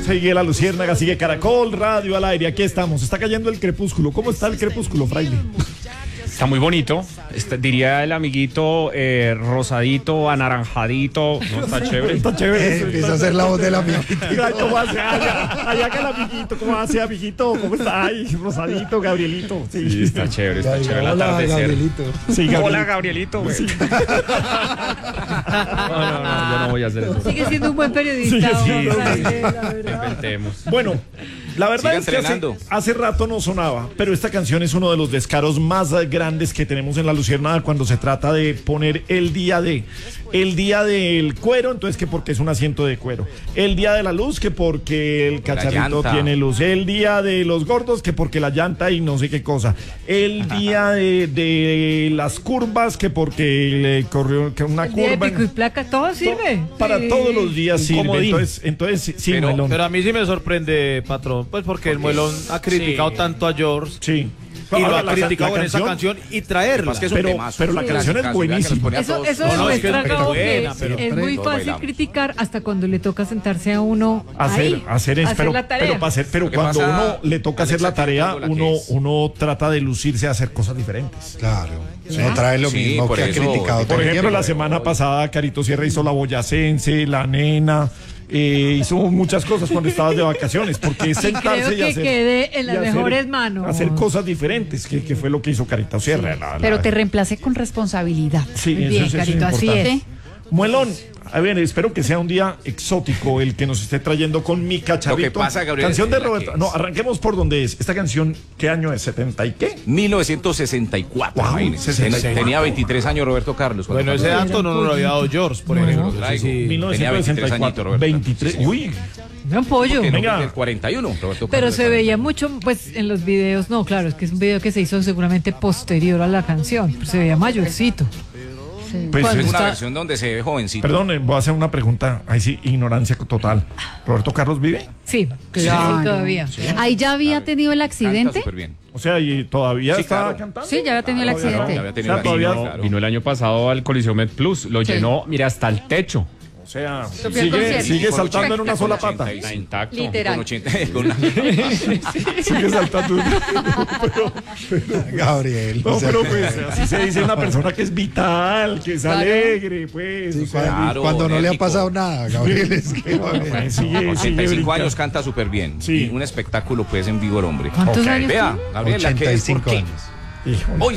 Sigue La Luciérnaga, sigue Caracol Radio al aire. Aquí estamos. Está cayendo el crepúsculo. ¿Cómo está el crepúsculo, Fraile? Está muy bonito, diría el amiguito, rosadito, anaranjadito. ¿No está chévere? Está chévere. Empieza a hacer la voz del amiguito. ¿Cómo hace? Allá que el amiguito, ¿cómo hace, amiguito? ¿Cómo está? Ay, rosadito, Gabrielito. Sí, está chévere el Hola, atardecer. Gabrielito. Sí, Hola, Gabrielito, güey. Sí. No, yo no voy a hacer eso. Sigue siendo un buen periodista. Sí, Fraile, la verdad. Inventemos. Bueno, la verdad Siga es que entrenando. hace rato no sonaba, pero esta canción es uno de los descaros más grandes que tenemos en La Luciérnaga cuando se trata de poner el día del cuero, entonces que porque es un asiento de cuero, el día de la luz, que porque el cacharrito llanta. tiene luz, el día de los gordos, que porque la llanta y no sé qué cosa, el día de las curvas, que porque le corrió que una El día de curva. pico y placa, todo sirve. Para Sí. todos los días sirve, comodín. entonces sí, Pero- Melón. Pero a mí sí me sorprende, patrón, pues porque el Muelón ha criticado tanto a George Sí. y lo Ahora, ha criticado en esa canción y traerla. Es que es un Pero- temazo. pero la Sí. canción es Clásica, buenísima. que los ponía Eso todos- eso No, no, es que demuestra es como buena, que pero es muy todos fácil bailamos. criticar hasta cuando le toca sentarse a uno hacer la tarea. pero Lo que cuando pasa, uno le toca hacer la Alexa, tarea, quitando la que es. uno trata de lucirse a hacer cosas diferentes. Claro. No trae lo Sí, mismo por que ha eso, criticado. por Por todo el ejemplo, tiempo. la semana pasada Carito Sierra hizo La Boyacense, La Nena, hizo muchas cosas cuando estabas de vacaciones, porque es Creo sentarse y que hacer... quede en las y hacer- mejores manos. Hacer cosas diferentes, que fue lo que hizo Carito Sierra. Pero te reemplacé con responsabilidad. Sí, Muy eso bien, es Carito, así importante. es. Muelón, a ver, espero que sea un día exótico el que nos esté trayendo con Mi Cacharrito. Lo que pasa, Gabriel, canción de es la Roberto. que No, es. arranquemos por donde es. Esta canción, ¿qué año es? ¿70 y qué? 1964. Wow, imagínense. 64. Tenía 23 años Roberto Carlos. cuando Bueno, ese pasó. dato no nos lo había dado George, por ejemplo. Traigo. Sí, sí. Tenía 23 añitos, 1964. Roberto. 23. Uy, Gran pollo. Que no, Venga. del 41. Roberto Pero Carlos se del veía 41. mucho, pues, en los videos. No, claro, es que es un video que se hizo seguramente posterior a la canción. Pero se veía mayorcito. pues Cuando Es una está- versión donde se ve jovencito. perdón, voy a hacer una pregunta. Ahí sí, ignorancia total. ¿Roberto Carlos vive? Sí, Claro. sí, todavía. Ahí ya había tenido el Canta accidente. súper bien. O sea, ¿y todavía Sí, está claro. cantando? Sí, ya había tenido el Todavía no. accidente. Ya había O tenido sea, la todavía... niña, claro. Vino el año pasado al Coliseo Med Plus, lo Sí. llenó, mira, hasta el techo. O sea, fue el sigue concierto. saltando en una sola Con pata. 85. Está intacto. Literal. Con 80. Con una- Sigue saltando. Gabriel. No, o sea, pero pues así se dice una persona que es vital, que es alegre, pues. sí, o sea, Claro, cuando no le ha enérgico. pasado nada, Gabriel, es que pues, sigue 85 brincando. años canta súper bien. Sí. Y un espectáculo pues en vivo el hombre. ¿Cuántos Ok. años Vea, tiene? Gabriela, ¿qué es? ¿Por 85 qué? años. Híjole. Hoy